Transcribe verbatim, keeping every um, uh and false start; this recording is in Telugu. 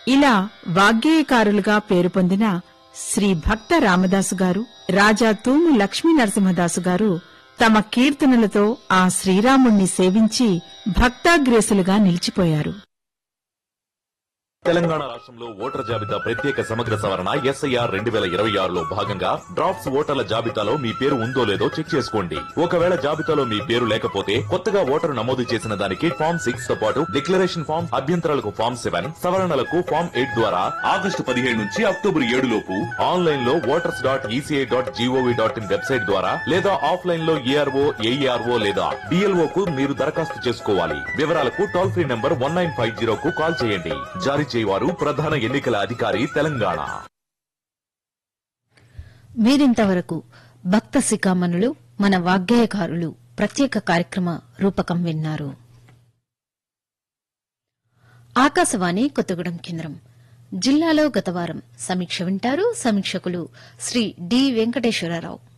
ఇలా వాగ్గేయకారులుగా పేరు పొందిన శ్రీ భక్త రామదాసు గారు, రాజా తూము లక్ష్మీ నరసింహదాసు గారు తమ కీర్తనలతో ఆ శ్రీరాముణ్ణి సేవించి భక్తాగ్రేసులుగా నిలిచిపోయారు. తెలంగాణ రాష్ట్రంలో ఓటర్ల జాబితా ప్రత్యేక సమగ్ర సవరణ ఎస్ఐఆర్ రెండు వేల ఇరవై ఆరులో భాగంగా డ్రాఫ్ట్స్ ఓటర్ల జాబితాలో మీ పేరు ఉందో లేదో చెక్ చేసుకోండి. ఒకవేళ జాబితాలో మీ పేరు లేకపోతే కొత్తగా ఓటరు నమోదు చేసిన దానికి ఫామ్ సిక్స్ తో పాటు డిక్లరేషన్ ఫామ్, అభ్యంతరాలకు ఫామ్ సెవెన్, సవరణలకు ఫామ్ ఎయిట్ ద్వారా ఆగస్టు పదిహేడు నుంచి అక్టోబర్ ఏడు లోపు ఆన్లైన్ లో voters dot ECI dot GOV dot in website ద్వారా లేదా ఆఫ్లైన్ లో ఏఆర్ఓ, ఏఈఆర్ఓ లేదా డిఎల్ఓ కు మీరు దరఖాస్తు చేసుకోవాలి. వివరాలకు toll free number one nine five zero కు కాల్ చేయండి. జారీ చేయవారు ప్రధాన ఎన్నికల అధికారి తెలంగాణ. మీరింతవరకు భక్త శిఖామణులు మన వాగ్గేయకారులు ప్రత్యేక కార్యక్రమ రూపకం విన్నారు. ఆకాశవాణి కొత్తగూడెం కేంద్రం. జిల్లాలో గత వారం సమీక్ష వింటారు. సమీక్షకులు శ్రీ డి వెంకటేశ్వరరావు.